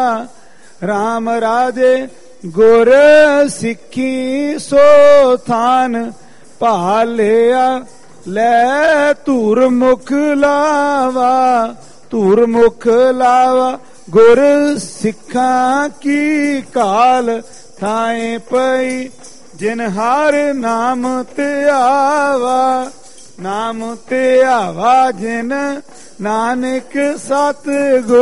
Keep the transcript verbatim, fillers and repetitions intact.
ਰਾਮ ਰਾਜੇ ਗੁਰ ਸਿੱਖੀ ਸੋ ਥਾਨ, ਭਾਲਿਆ ਲੈ ਧੂਰ ਮੁਖ ਲਾਵਾ, ਧੂਰ ਮੁਖ ਲਾਵਾ ਗੁਰ ਸਿੱਖਾਂ ਕੀ ਕਾਲ, ਥਾਏ ਪਈ ਜਿਨ ਹਰ ਨਾਮ ਧਿਆਵਾ, ਨਾਮ ਧਿਆਵਾ ਜਿਨ ਨਾਨਕ ਸਤਿਗੁਰ।